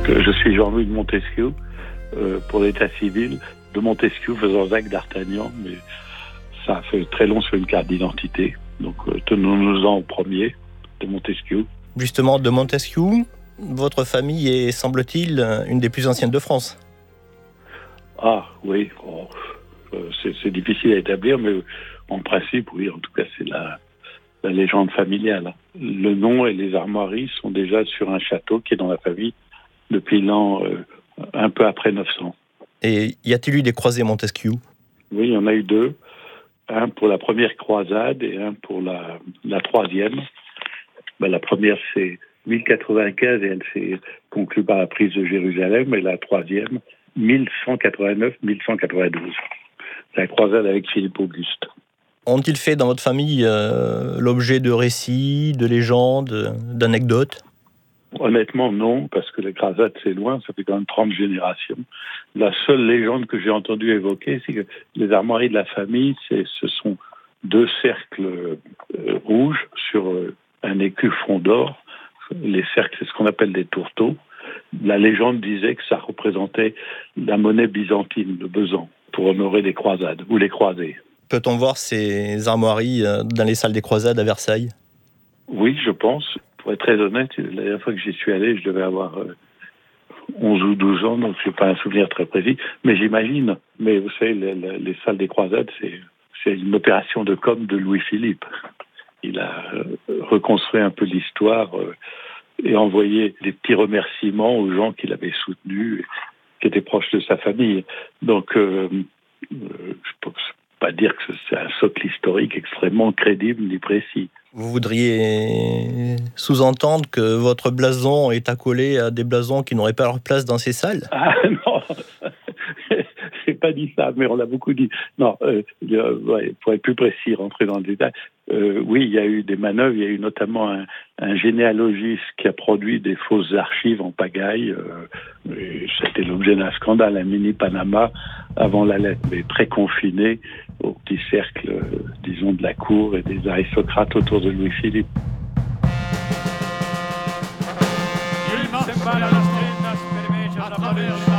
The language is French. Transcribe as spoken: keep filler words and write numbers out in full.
que je suis Jean-Louis de Montesquieu euh, pour l'état civil, de Montesquieu faisant Jacques d'Artagnan, mais ça a fait très long sur une carte d'identité. Donc euh, tenons-nous-en au premier, de Montesquieu. Justement, de Montesquieu, votre famille est, semble-t-il, une des plus anciennes de France. Ah oui, oh, c'est, c'est difficile à établir, mais en principe, oui, en tout cas, c'est la, la légende familiale. Le nom et les armoiries sont déjà sur un château qui est dans la famille depuis l'an euh, un peu après neuf cents. Et y a-t-il eu des croisés Montesquieu ? Oui, il y en a eu deux. Un pour la première croisade et un pour la, la troisième. Ben, la première, c'est mille quatre-vingt-quinze et elle s'est conclue par la prise de Jérusalem. Et la troisième, mille cent quatre-vingt-neuf mille cent quatre-vingt-douze. La croisade avec Philippe Auguste. Ont-ils fait dans votre famille euh, l'objet de récits, de légendes, d'anecdotes ? Honnêtement, non, parce que la croisade, c'est loin, ça fait quand même trente générations. La seule légende que j'ai entendue évoquer, c'est que les armoiries de la famille, c'est, ce sont deux cercles euh, rouges sur euh, un écu fond d'or. Les cercles, c'est ce qu'on appelle des tourteaux. La légende disait que ça représentait la monnaie byzantine, le besan, pour honorer les croisades ou les croisés. Peut-on voir ces armoiries dans les salles des croisades à Versailles ? Oui, je pense. Pour être très honnête, la dernière fois que j'y suis allé, je devais avoir euh, onze ou douze ans, donc je n'ai pas un souvenir très précis. Mais j'imagine, mais vous savez, les, les, les salles des croisades, c'est, c'est une opération de com de Louis-Philippe. Il a euh, reconstruit un peu l'histoire euh, et envoyé des petits remerciements aux gens qu'il avait soutenus, qui étaient proches de sa famille. Donc, euh, euh, je ne peux pas dire que c'est un socle historique extrêmement crédible ni précis. Vous voudriez sous-entendre que votre blason est accolé à des blasons qui n'auraient pas leur place dans ces salles ? Ah non, j'ai pas dit ça, mais on l'a beaucoup dit. Non, euh, euh, ouais, pour être plus précis, rentrer dans le détail, euh, oui, il y a eu des manœuvres, il y a eu notamment un, un généalogiste qui a produit des fausses archives en pagaille. Euh, et c'était l'objet d'un scandale, un mini Panama avant la lettre, mais très confiné au petit cercle, euh, disons, de la cour et des aristocrates autour de Louis-Philippe. Il